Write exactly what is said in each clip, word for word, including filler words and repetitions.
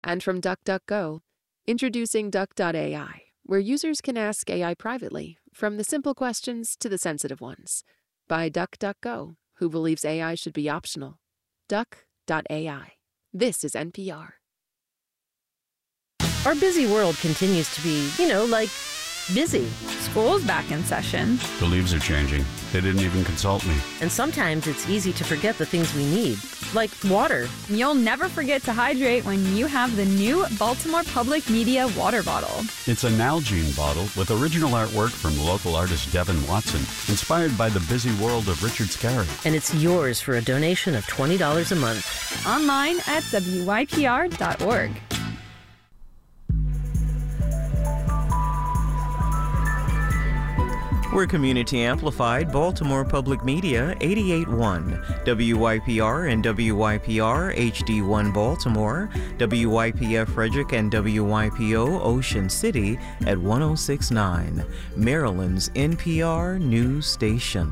And from DuckDuckGo, introducing Duck dot A I, where users can ask A I privately, from the simple questions to the sensitive ones. By DuckDuckGo, who believes A I should be optional. Duck dot A I. This is N P R. Our busy world continues to be, you know, like, busy. School's back in session. The leaves are changing. They didn't even consult me. And sometimes it's easy to forget the things we need, like water. You'll never forget to hydrate when you have the new Baltimore Public Media water bottle. It's a Nalgene bottle with original artwork from local artist Devin Watson, inspired by the busy world of Richard Scarry. And it's yours for a donation of twenty dollars a month. Online at W Y P R dot org. We're community amplified Baltimore Public Media eighty-eight point one, W Y P R and W Y P R H D one Baltimore, W Y P F Frederick and W Y P O Ocean City at one oh six point nine, Maryland's N P R news station.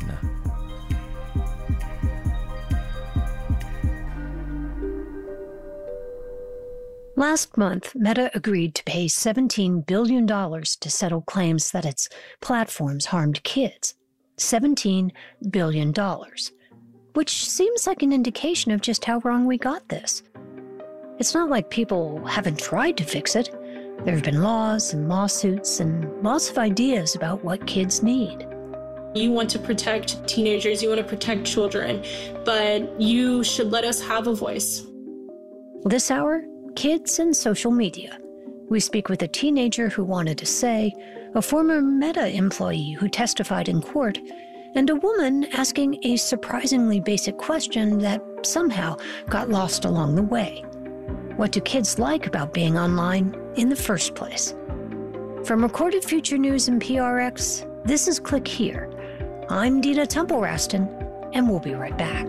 Last month, Meta agreed to pay seventeen billion dollars to settle claims that its platforms harmed kids. seventeen billion dollars, which seems like an indication of just how wrong we got this. It's not like people haven't tried to fix it. There have been laws and lawsuits and lots of ideas about what kids need. You want to protect teenagers, you want to protect children, but you should let us have a voice. This hour, kids and social media. We speak with a teenager who wanted to say, a former Meta employee who testified in court, and a woman asking a surprisingly basic question that somehow got lost along the way. What do kids like about being online in the first place? From Recorded Future News and P R X, this is Click Here. I'm Dita Temple-Raston, and we'll be right back.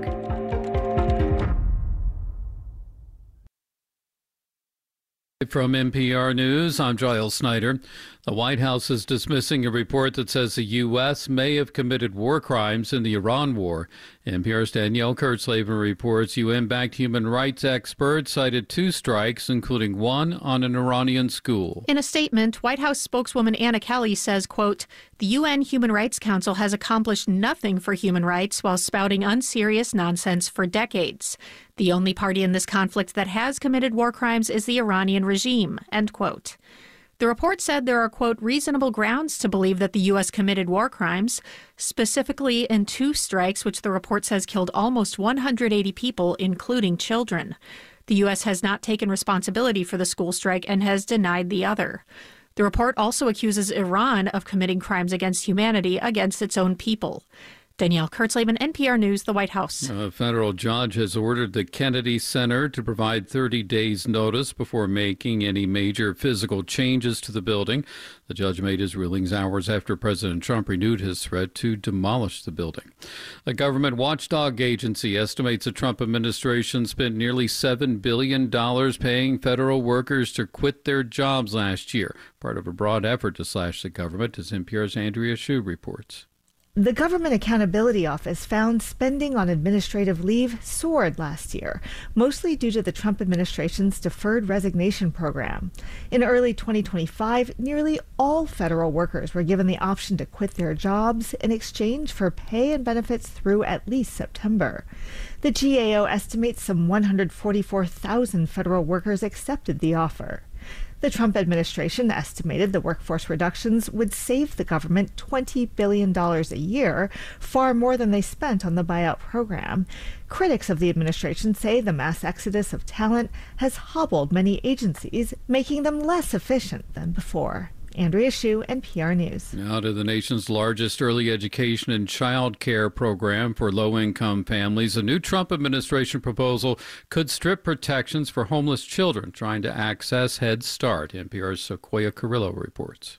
From N P R News, I'm Giles Snyder. The White House is dismissing a report that says the U S may have committed war crimes in the Iran war. N P R's Danielle Kurtzleben reports U N-backed human rights experts cited two strikes, including one on an Iranian school. In a statement, White House spokeswoman Anna Kelly says, quote, the U N Human Rights Council has accomplished nothing for human rights while spouting unserious nonsense for decades. The only party in this conflict that has committed war crimes is the Iranian regime, end quote. The report said there are, quote, reasonable grounds to believe that the U S committed war crimes, specifically in two strikes, which the report says killed almost one hundred eighty people, including children. The U S has not taken responsibility for the school strike and has denied the other. The report also accuses Iran of committing crimes against humanity against its own people. Danielle Kurtzleben, N P R News, the White House. A federal judge has ordered the Kennedy Center to provide thirty days notice before making any major physical changes to the building. The judge made his rulings hours after President Trump renewed his threat to demolish the building. A government watchdog agency estimates the Trump administration spent nearly seven billion dollars paying federal workers to quit their jobs last year, part of a broad effort to slash the government, as N P R's Andrea Hsu reports. The Government Accountability Office found spending on administrative leave soared last year, mostly due to the Trump administration's deferred resignation program. In early twenty twenty-five, nearly all federal workers were given the option to quit their jobs in exchange for pay and benefits through at least September. The G A O estimates some one hundred forty-four thousand federal workers accepted the offer. The Trump administration estimated the workforce reductions would save the government twenty billion dollars a year, far more than they spent on the buyout program. Critics of the administration say the mass exodus of talent has hobbled many agencies, making them less efficient than before. Andrea Hsu, N P R News. Now to the nation's largest early education and child care program for low-income families. A new Trump administration proposal could strip protections for homeless children trying to access Head Start. N P R's Sequoia Carrillo reports.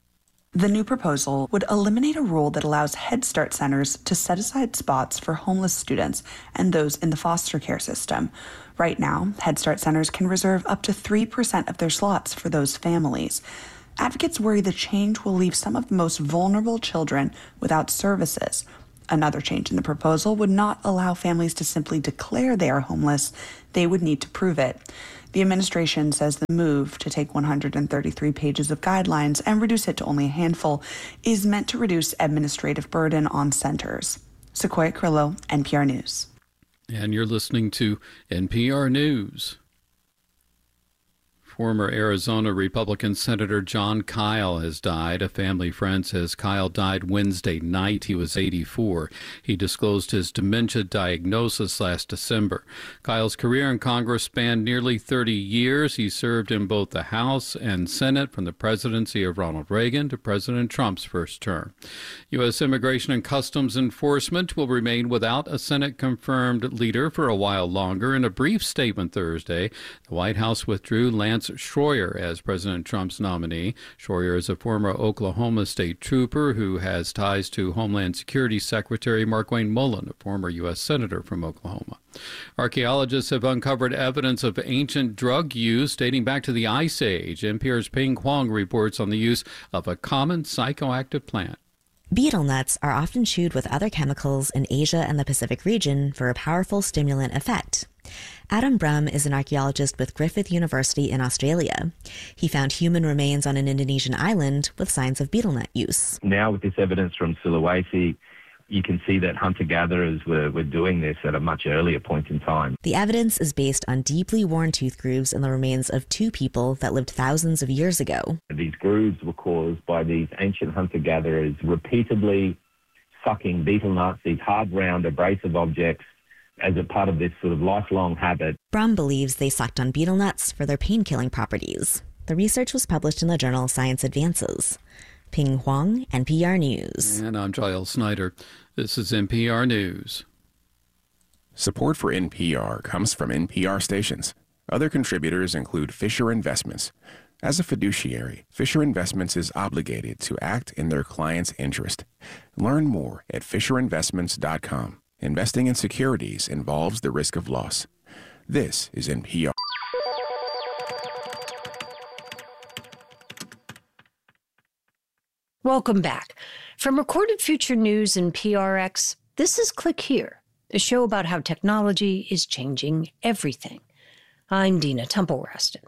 The new proposal would eliminate a rule that allows Head Start centers to set aside spots for homeless students and those in the foster care system. Right now, Head Start centers can reserve up to three percent of their slots for those families. Advocates worry the change will leave some of the most vulnerable children without services. Another change in the proposal would not allow families to simply declare they are homeless. They would need to prove it. The administration says the move to take one hundred thirty-three pages of guidelines and reduce it to only a handful is meant to reduce administrative burden on centers. Sequoia Carrillo, N P R News. And you're listening to N P R News. Former Arizona Republican Senator Jon Kyl has died. A family friend says Kyl died Wednesday night. He was eighty-four. He disclosed his dementia diagnosis last December. Kyl's career in Congress spanned nearly thirty years. He served in both the House and Senate from the presidency of Ronald Reagan to President Trump's first term. U S. Immigration and Customs Enforcement will remain without a Senate-confirmed leader for a while longer. In a brief statement Thursday, the White House withdrew Lance Schroyer as President Trump's nominee. Schroyer is a former Oklahoma State trooper who has ties to Homeland Security Secretary Markwayne Mullin, a former U S senator from Oklahoma. Archaeologists have uncovered evidence of ancient drug use dating back to the Ice Age. N P R's Ping Huang reports on the use of a common psychoactive plant. Betel nuts are often chewed with other chemicals in Asia and the Pacific region for a powerful stimulant effect. Adam Brum is an archaeologist with Griffith University in Australia. He found human remains on an Indonesian island with signs of betel nut use. Now with this evidence from Sulawesi, you can see that hunter-gatherers were, were doing this at a much earlier point in time. The evidence is based on deeply worn tooth grooves in the remains of two people that lived thousands of years ago. These grooves were caused by these ancient hunter-gatherers repeatedly sucking betel nuts, these hard, round, abrasive objects, as a part of this sort of lifelong habit. Brum believes they sucked on betel nuts for their pain-killing properties. The research was published in the journal Science Advances. Ping Huang, N P R News. And I'm Giles Snyder. This is N P R News. Support for N P R comes from N P R stations. Other contributors include Fisher Investments. As a fiduciary, Fisher Investments is obligated to act in their client's interest. Learn more at fisher investments dot com. Investing in securities involves the risk of loss. This is N P R. Welcome back. From Recorded Future News and P R X, this is Click Here, a show about how technology is changing everything. I'm Dina Temple-Raston.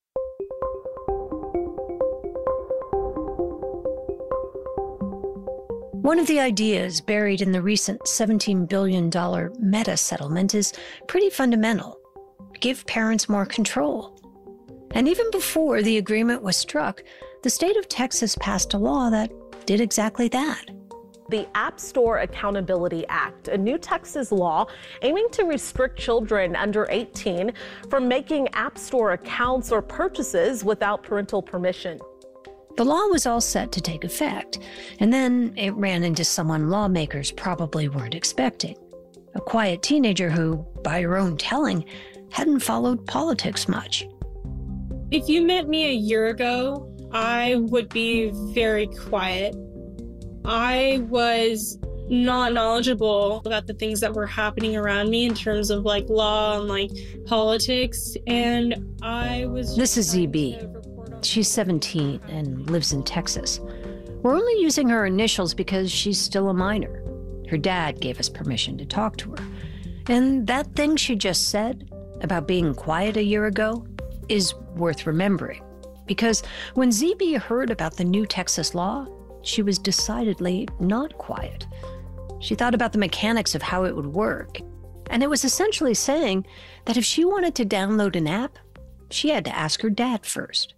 One of the ideas buried in the recent seventeen billion dollars Meta settlement is pretty fundamental. Give parents more control. And even before the agreement was struck, the state of Texas passed a law that did exactly that. The App Store Accountability Act, a new Texas law aiming to restrict children under eighteen from making App Store accounts or purchases without parental permission. The law was all set to take effect, and then it ran into someone lawmakers probably weren't expecting. A quiet teenager who, by her own telling, hadn't followed politics much. If you met me a year ago, I would be very quiet. I was not knowledgeable about the things that were happening around me in terms of like law and like politics, and I was... This is Z B. She's seventeen and lives in Texas. We're only using her initials because she's still a minor. Her dad gave us permission to talk to her. And that thing she just said about being quiet a year ago is worth remembering. Because when Z B heard about the new Texas law, she was decidedly not quiet. She thought about the mechanics of how it would work. And it was essentially saying that if she wanted to download an app, she had to ask her dad first.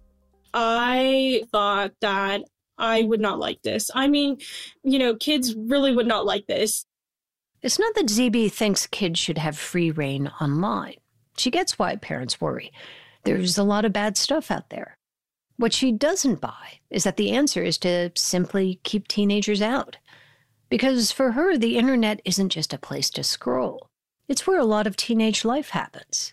I thought that I would not like this. I mean, you know, kids really would not like this. It's not that Z B thinks kids should have free reign online. She gets why parents worry. There's a lot of bad stuff out there. What she doesn't buy is that the answer is to simply keep teenagers out. Because for her, the internet isn't just a place to scroll. It's where a lot of teenage life happens.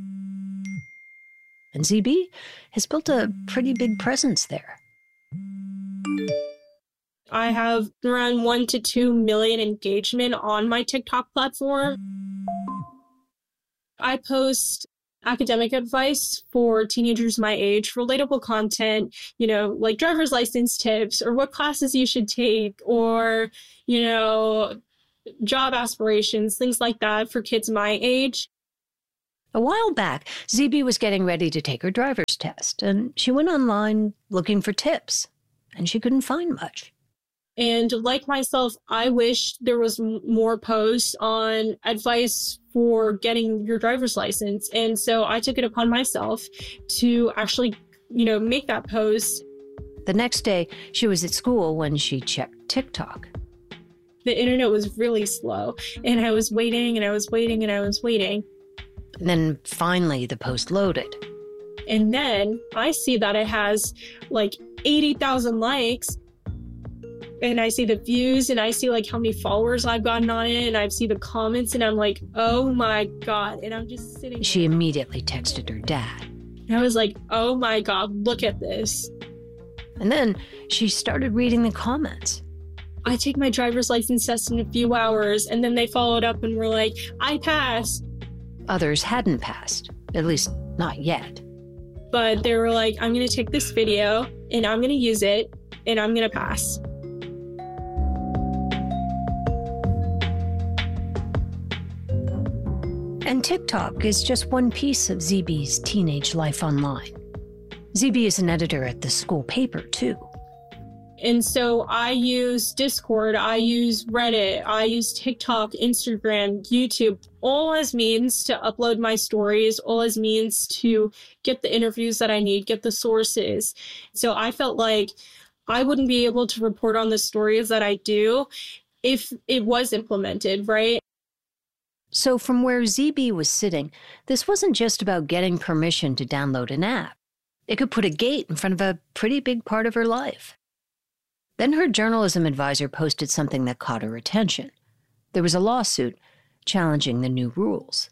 And Z B has built a pretty big presence there. I have around one to two million engagement on my TikTok platform. I post academic advice for teenagers my age, relatable content, you know, like driver's license tips or what classes you should take or, you know, job aspirations, things like that for kids my age. A while back, Z B was getting ready to take her driver's test, and she went online looking for tips, and she couldn't find much. And like myself, I wish there was m- more posts on advice for getting your driver's license. And so I took it upon myself to actually, you know, make that post. The next day, she was at school when she checked TikTok. The internet was really slow, and I was waiting and I was waiting and I was waiting. And then finally the post loaded. And then I see that it has like eighty thousand likes. And I see the views and I see like how many followers I've gotten on it. And I see the comments and I'm like, oh my God. And I'm just sitting. She immediately texted her dad. And I was like, oh my God, look at this. And then she started reading the comments. I take my driver's license test in a few hours. And then they followed up and were like, I passed. Others hadn't passed, at least not yet. But they were like, I'm going to take this video and I'm going to use it and I'm going to pass. And TikTok is just one piece of Z B's teenage life online. Z B is an editor at the school paper, too. And so I use Discord, I use Reddit, I use TikTok, Instagram, YouTube, all as means to upload my stories, all as means to get the interviews that I need, get the sources. So I felt like I wouldn't be able to report on the stories that I do if it was implemented, right? So from where Z B was sitting, this wasn't just about getting permission to download an app. It could put a gate in front of a pretty big part of her life. Then her journalism advisor posted something that caught her attention. There was a lawsuit challenging the new rules.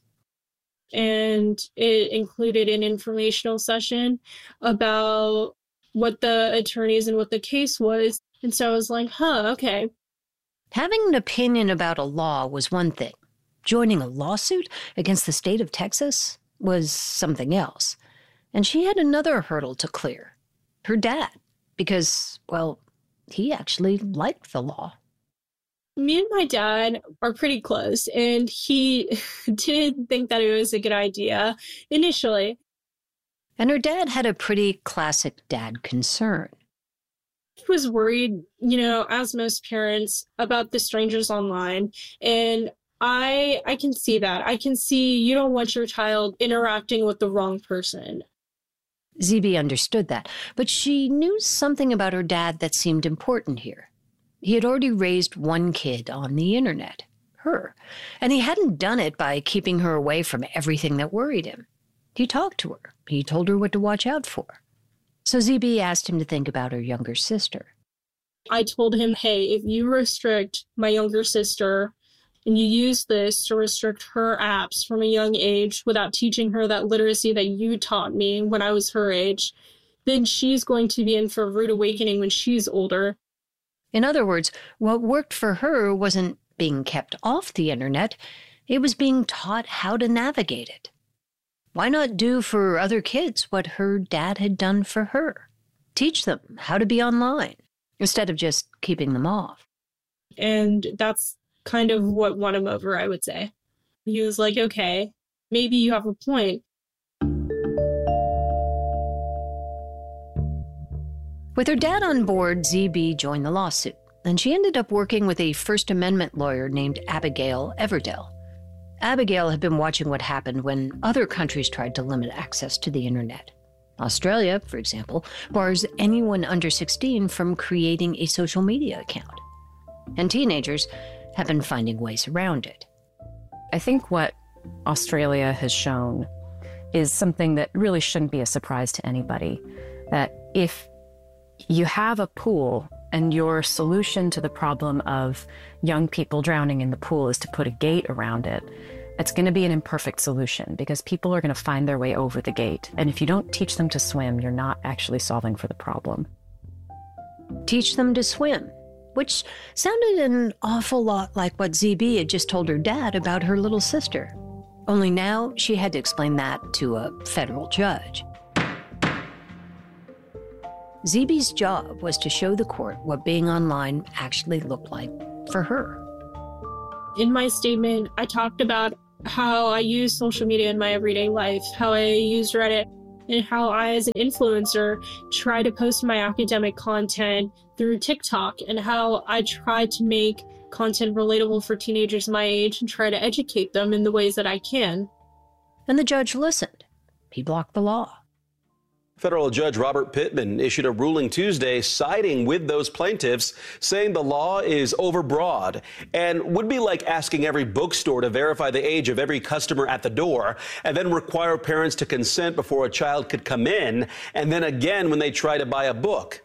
And it included an informational session about what the attorneys and what the case was. And so I was like, huh, okay. Having an opinion about a law was one thing. Joining a lawsuit against the state of Texas was something else. And she had another hurdle to clear. Her dad. Because, well, he actually liked the law. Me and my dad are pretty close, and he didn't think that it was a good idea initially. And her dad had a pretty classic dad concern. He was worried, you know, as most parents, about the strangers online. And I I can see that. I can see you don't want your child interacting with the wrong person. Z B understood that, but she knew something about her dad that seemed important here. He had already raised one kid on the internet, her, and he hadn't done it by keeping her away from everything that worried him. He talked to her. He told her what to watch out for. So Z B asked him to think about her younger sister. I told him, hey, if you restrict my younger sister and you use this to restrict her apps from a young age without teaching her that literacy that you taught me when I was her age, then she's going to be in for a rude awakening when she's older. In other words, what worked for her wasn't being kept off the internet, it was being taught how to navigate it. Why not do for other kids what her dad had done for her? Teach them how to be online, instead of just keeping them off. And that's kind of what won him over, I would say. He was like, okay, maybe you have a point. With her dad on board, Z B joined the lawsuit, and she ended up working with a First Amendment lawyer named Abigail Everdell. Abigail had been watching what happened when other countries tried to limit access to the internet. Australia, for example, bars anyone under sixteen from creating a social media account. And teenagers have been finding ways around it. I think what Australia has shown is something that really shouldn't be a surprise to anybody. That if you have a pool and your solution to the problem of young people drowning in the pool is to put a gate around it, it's going to be an imperfect solution because people are going to find their way over the gate. And if you don't teach them to swim, you're not actually solving for the problem. Teach them to swim, which sounded an awful lot like what Z B had just told her dad about her little sister. Only now she had to explain that to a federal judge. Z B's job was to show the court what being online actually looked like for her. In my statement, I talked about how I use social media in my everyday life, how I use Reddit, and how I, as an influencer, try to post my academic content through TikTok, and how I try to make content relatable for teenagers my age and try to educate them in the ways that I can. And the judge listened. He blocked the law. Federal Judge Robert Pittman issued a ruling Tuesday siding with those plaintiffs, saying the law is overbroad and would be like asking every bookstore to verify the age of every customer at the door and then require parents to consent before a child could come in, and then again when they try to buy a book.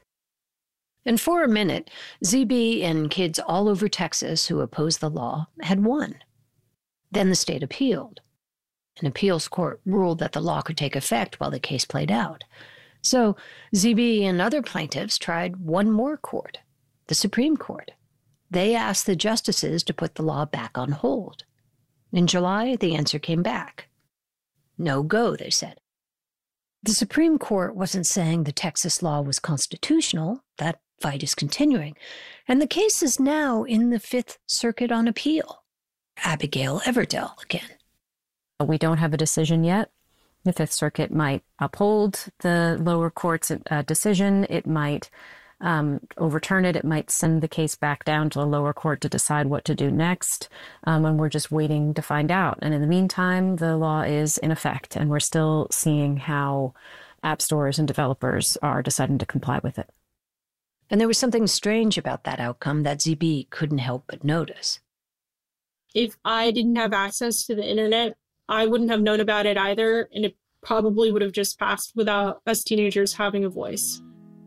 And for a minute, Z B and kids all over Texas who opposed the law had won. Then the state appealed. An appeals court ruled that the law could take effect while the case played out. So Z B and other plaintiffs tried one more court, the Supreme Court. They asked the justices to put the law back on hold. In July, the answer came back. No go, they said. The Supreme Court wasn't saying the Texas law was constitutional. That fight is continuing. And the case is now in the Fifth Circuit on appeal. Abigail Everdell again. We don't have a decision yet. The Fifth Circuit might uphold the lower court's uh, decision. It might um, overturn it. It might send the case back down to the lower court to decide what to do next. Um, and we're just waiting to find out. And in the meantime, the law is in effect, and we're still seeing how app stores and developers are deciding to comply with it. And there was something strange about that outcome that Z B couldn't help but notice. If I didn't have access to the internet, I wouldn't have known about it either, and it probably would have just passed without us teenagers having a voice.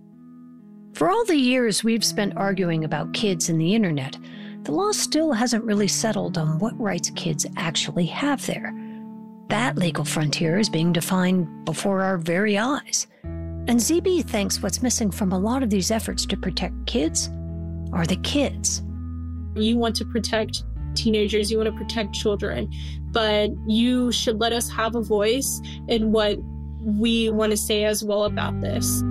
For all the years we've spent arguing about kids and the internet, the law still hasn't really settled on what rights kids actually have there. That legal frontier is being defined before our very eyes. And Z B thinks what's missing from a lot of these efforts to protect kids are the kids. You want to protect teenagers, you want to protect children, but you should let us have a voice in what we want to say as well about this.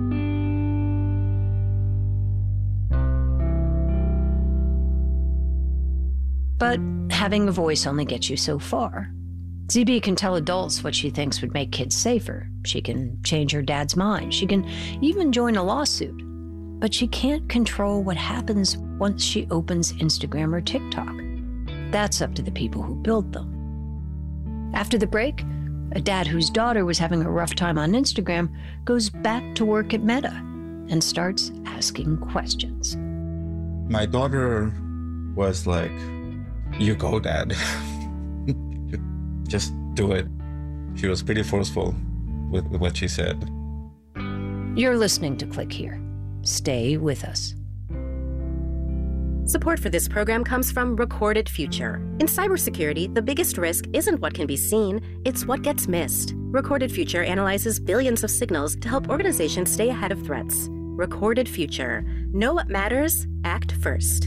But having a voice only gets you so far. Z B can tell adults what she thinks would make kids safer. She can change her dad's mind. She can even join a lawsuit. But she can't control what happens once she opens Instagram or TikTok. That's up to the people who build them. After the break, a dad whose daughter was having a rough time on Instagram goes back to work at Meta and starts asking questions. My daughter was like, "You go, Dad. Just do it." She was pretty forceful with, with what she said. You're listening to Click Here. Stay with us. Support for this program comes from Recorded Future. In cybersecurity, the biggest risk isn't what can be seen, it's what gets missed. Recorded Future analyzes billions of signals to help organizations stay ahead of threats. Recorded Future. Know what matters, act first.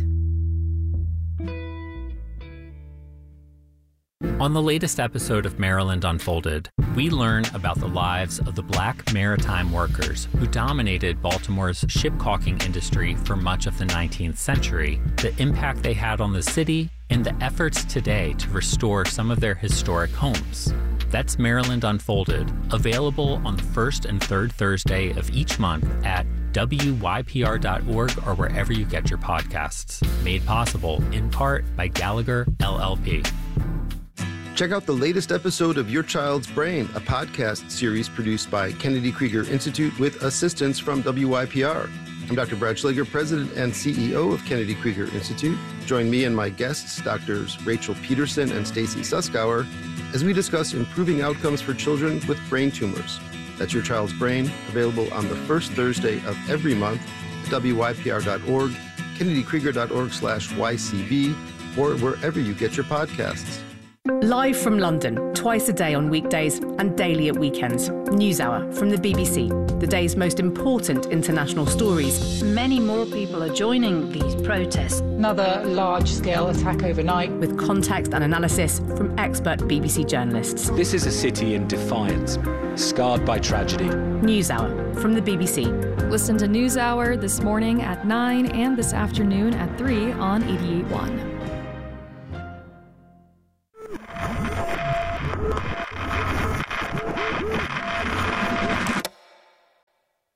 On the latest episode of Maryland Unfolded, we learn about the lives of the Black maritime workers who dominated Baltimore's ship-caulking industry for much of the nineteenth century, the impact they had on the city, and the efforts today to restore some of their historic homes. That's Maryland Unfolded, available on the first and third Thursday of each month at W Y P R dot org or wherever you get your podcasts. Made possible, in part, by Gallagher L L P. Check out the latest episode of Your Child's Brain, a podcast series produced by Kennedy Krieger Institute with assistance from W Y P R. I'm Doctor Brad Schlager, President and C E O of Kennedy Krieger Institute. Join me and my guests, Doctors Rachel Peterson and Stacy Suskauer, as we discuss improving outcomes for children with brain tumors. That's Your Child's Brain, available on the first Thursday of every month at W Y P R dot org, Kennedy Krieger dot org slash Y C B, or wherever you get your podcasts. Live from London, twice a day on weekdays and daily at weekends. NewsHour from the B B C, the day's most important international stories. Many more people are joining these protests. Another large-scale attack overnight. With context and analysis from expert B B C journalists. This is a city in defiance, scarred by tragedy. NewsHour from the B B C. Listen to NewsHour this morning at nine and this afternoon at three on eighty-eight point one.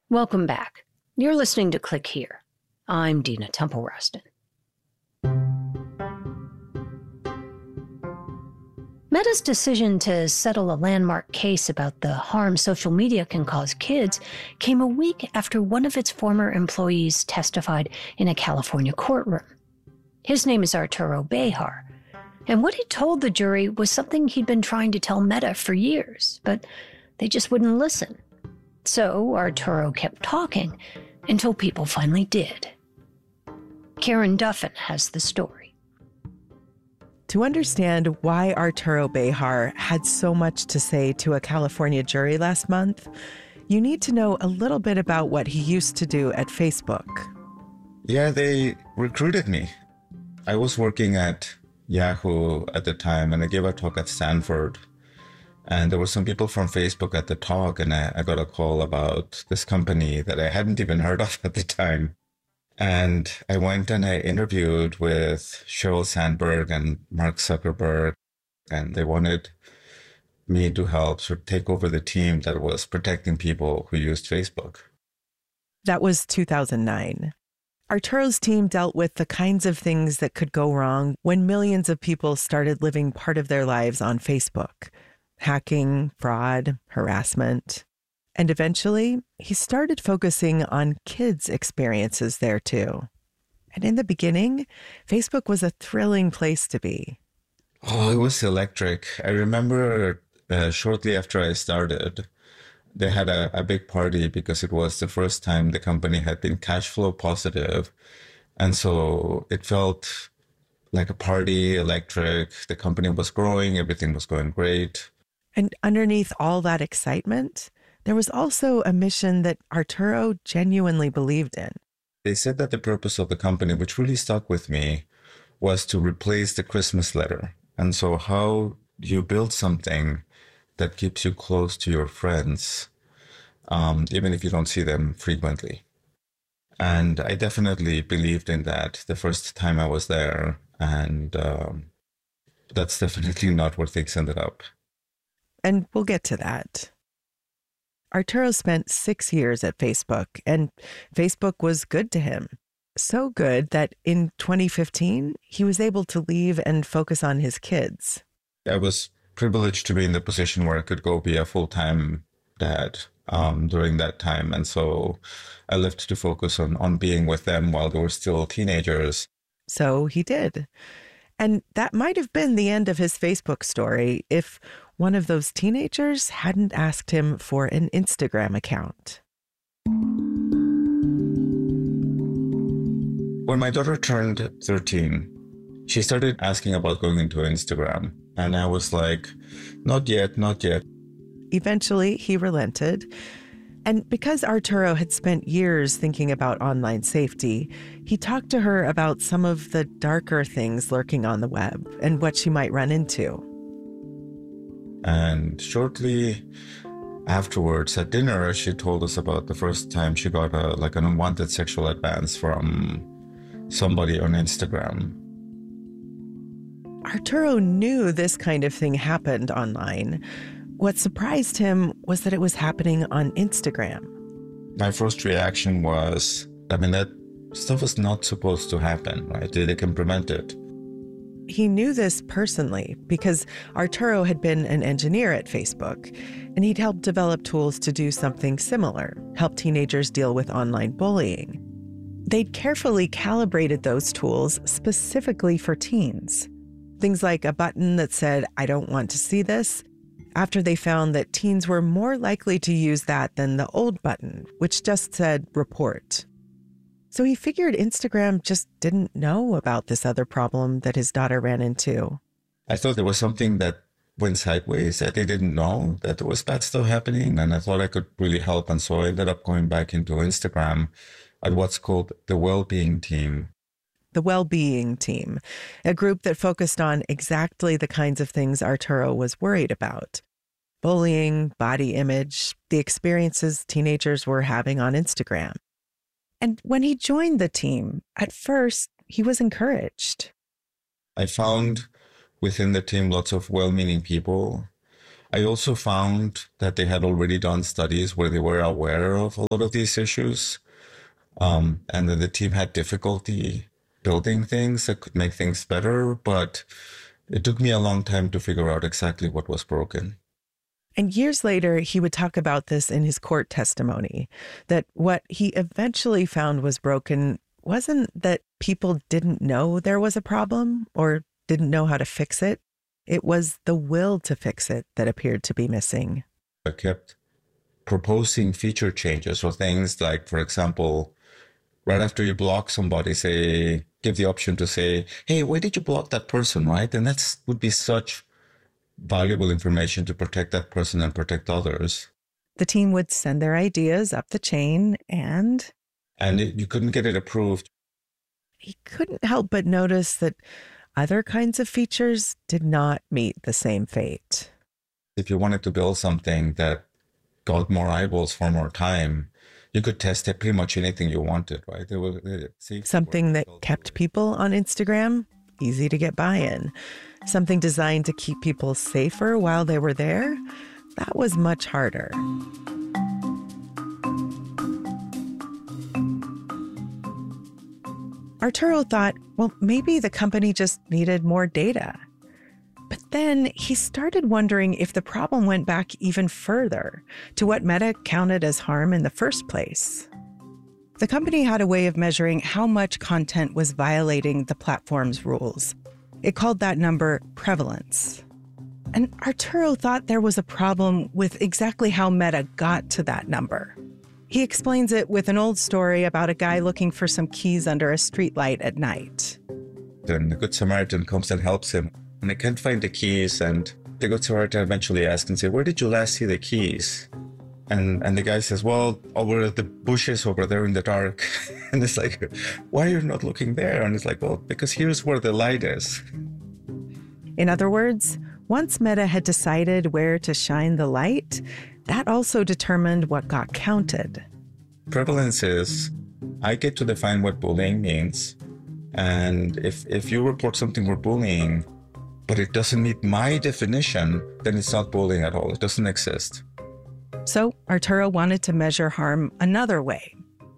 Welcome back. You're listening to Click Here. I'm Dina Temple-Raston. Meta's decision to settle a landmark case about the harm social media can cause kids came a week after one of its former employees testified in a California courtroom. His name is Arturo Bejar, and what he told the jury was something he'd been trying to tell Meta for years, but they just wouldn't listen. So Arturo kept talking until people finally did. Karen Duffin has the story. To understand why Arturo Bejar had so much to say to a California jury last month, you need to know a little bit about what he used to do at Facebook. Yeah, they recruited me. I was working at Yahoo at the time, and I gave a talk at Stanford. And there were some people from Facebook at the talk, and I, I got a call about this company that I hadn't even heard of at the time. And I went and I interviewed with Sheryl Sandberg and Mark Zuckerberg, and they wanted me to help sort of take over the team that was protecting people who used Facebook. That was two thousand nine. Arturo's team dealt with the kinds of things that could go wrong when millions of people started living part of their lives on Facebook. Hacking, fraud, harassment. And eventually, he started focusing on kids' experiences there too. And in the beginning, Facebook was a thrilling place to be. Oh, it was electric. I remember uh, shortly after I started, they had a, a big party because it was the first time the company had been cash flow positive. And so it felt like a party, electric. The company was growing. Everything was going great. And underneath all that excitement, there was also a mission that Arturo genuinely believed in. They said that the purpose of the company, which really stuck with me, was to replace the Christmas letter. And so how do you build something that keeps you close to your friends, um, even if you don't see them frequently? And I definitely believed in that the first time I was there. And um, that's definitely not where things ended up. And we'll get to that. Arturo spent six years at Facebook, and Facebook was good to him. So good that in twenty fifteen, he was able to leave and focus on his kids. I was privileged to be in the position where I could go be a full-time dad um, during that time. And so I left to focus on, on being with them while they were still teenagers. So he did. And that might have been the end of his Facebook story if one of those teenagers hadn't asked him for an Instagram account. When my daughter turned thirteen, she started asking about going into Instagram. And I was like, not yet, not yet. Eventually, he relented. And because Arturo had spent years thinking about online safety, he talked to her about some of the darker things lurking on the web and what she might run into. And shortly afterwards at dinner, she told us about the first time she got a, like an unwanted sexual advance from somebody on Instagram. Arturo knew this kind of thing happened online. What surprised him was that it was happening on Instagram. My first reaction was, I mean, that stuff is not supposed to happen, right? They can prevent it. He knew this personally because Arturo had been an engineer at Facebook, and he'd helped develop tools to do something similar, help teenagers deal with online bullying. They'd carefully calibrated those tools specifically for teens. Things like a button that said, "I don't want to see this," after they found that teens were more likely to use that than the old button, which just said report. So he figured Instagram just didn't know about this other problem that his daughter ran into. I thought there was something that went sideways, that they didn't know that there was bad stuff happening, and I thought I could really help. And so I ended up going back into Instagram at what's called the Well-Being Team. The Well-Being Team, a group that focused on exactly the kinds of things Arturo was worried about. Bullying, body image, the experiences teenagers were having on Instagram. And when he joined the team, at first, he was encouraged. I found within the team lots of well-meaning people I also found that they had already done studies where they were aware of a lot of these issues, um, and that the team had difficulty building things that could make things better, but it took me a long time to figure out exactly what was broken. And years later, he would talk about this in his court testimony, that what he eventually found was broken wasn't that people didn't know there was a problem or didn't know how to fix it. It was the will to fix it that appeared to be missing. I kept proposing feature changes or things like, for example, right after you block somebody, say, give the option to say, hey, why did you block that person, right? And that would be such valuable information to protect that person and protect others. The team would send their ideas up the chain and... And it, you couldn't get it approved. He couldn't help but notice that other kinds of features did not meet the same fate. If you wanted to build something that got more eyeballs for more time, you could test it pretty much anything you wanted, right? It was, it something that kept people on Instagram easy to get buy-in. Something designed to keep people safer while they were there, that was much harder. Arturo thought, well, maybe the company just needed more data. But then he started wondering if the problem went back even further to what Meta counted as harm in the first place. The company had a way of measuring how much content was violating the platform's rules. It called that number prevalence. And Arturo thought there was a problem with exactly how Meta got to that number. He explains it with an old story about a guy looking for some keys under a streetlight at night. Then the Good Samaritan comes and helps him. And they can't find the keys, and the Good Samaritan eventually asks and says, where did you last see the keys? And and the guy says, well, over the bushes over there in the dark. And it's like, why are you not looking there? And it's like, well, because here's where the light is. In other words, once Meta had decided where to shine the light, that also determined what got counted. Prevalence is, I get to define what bullying means. And if if you report something for bullying, but it doesn't meet my definition, then it's not bullying at all. It doesn't exist. So Arturo wanted to measure harm another way.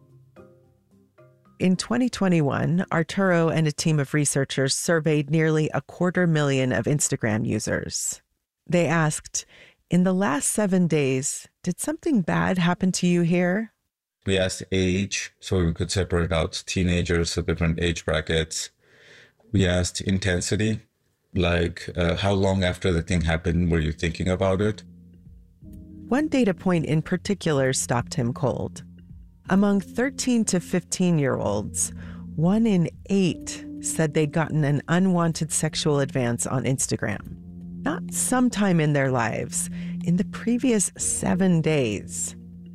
In twenty twenty-one, Arturo and a team of researchers surveyed nearly a quarter million of Instagram users. They asked, in the last seven days, did something bad happen to you here? We asked age, so we could separate out teenagers of different age brackets. We asked intensity, like uh, how long after the thing happened were you thinking about it? One data point in particular stopped him cold. Among thirteen to fifteen-year-olds, one in eight said they'd gotten an unwanted sexual advance on Instagram. Not sometime in their lives, in the previous seven days.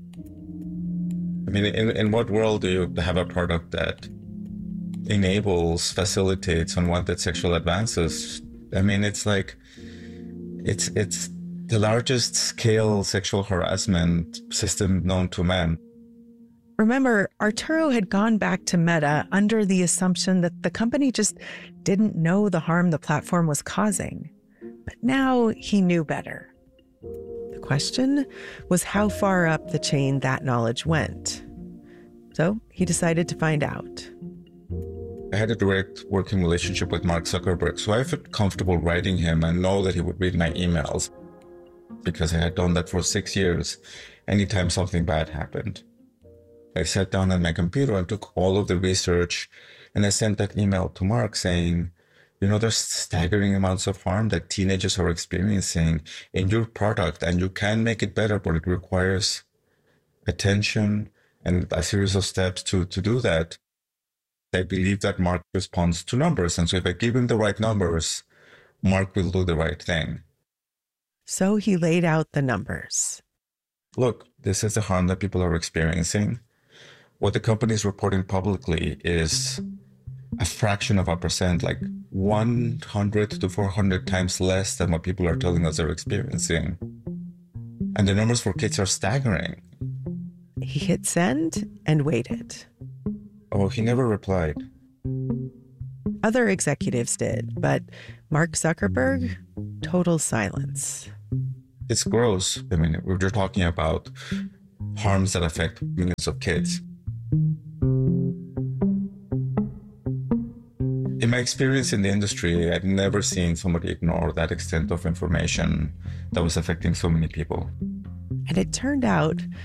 I mean, in, in what world do you have a product that enables, facilitates unwanted sexual advances? I mean, it's like, it's it's the largest scale sexual harassment system known to man. Remember, Arturo had gone back to Meta under the assumption that the company just didn't know the harm the platform was causing. But now he knew better. The question was how far up the chain that knowledge went. So he decided to find out. I had a direct working relationship with Mark Zuckerberg, so I felt comfortable writing him and know that he would read my emails because I had done that for six years anytime something bad happened. I sat down on my computer and took all of the research and I sent that email to Mark saying, you know, there's staggering amounts of harm that teenagers are experiencing in your product and you can make it better, but it requires attention and a series of steps to, to do that. I believe that Mark responds to numbers. And so if I give him the right numbers, Mark will do the right thing. So he laid out the numbers. Look, this is the harm that people are experiencing. What the company is reporting publicly is a fraction of a percent, like one hundred to four hundred times less than what people are telling us they're experiencing. And the numbers for kids are staggering. He hit send and waited. Oh, he never replied. Other executives did, but Mark Zuckerberg, total silence. it's gross. I mean, we're just talking about harms that affect millions of kids. In my experience in the industry, I've never seen somebody ignore that extent of information that was affecting so many people. And it turned out